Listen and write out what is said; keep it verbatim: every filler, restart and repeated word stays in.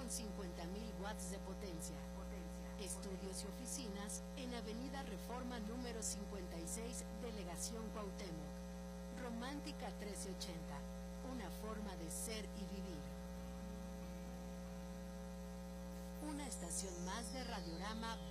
con cincuenta mil watts de potencia. Estudios y oficinas en Avenida Reforma número cincuenta y seis, Delegación Cuauhtémoc. Romántica trece ochenta, una forma de ser y vivir. Una estación más de Radiorama